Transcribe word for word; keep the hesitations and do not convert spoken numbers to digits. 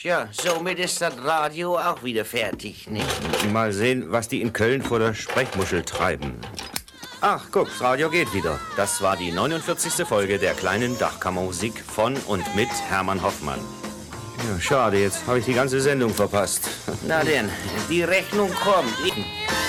Tja, somit ist das Radio auch wieder fertig, nicht? Mal sehen, was die in Köln vor der Sprechmuschel treiben. Ach, guck, das Radio geht wieder. Das war die neunundvierzigste Folge der kleinen Dachkammermusik von und mit Hermann Hoffmann. Ja, schade, jetzt habe ich die ganze Sendung verpasst. Na denn, die Rechnung kommt.